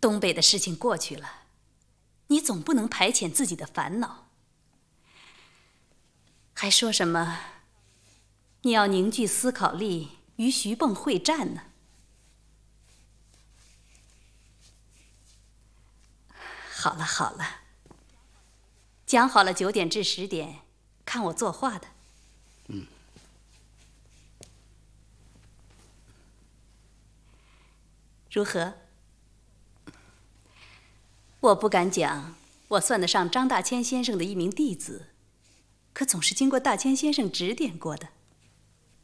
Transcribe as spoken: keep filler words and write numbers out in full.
东北的事情过去了，你总不能排遣自己的烦恼，还说什么你要凝聚思考力与徐蚌会战呢？好了好了，讲好了九点至十点看我作画的。 嗯。 如何？我不敢讲，我算得上张大千先生的一名弟子，可总是经过大千先生指点过的。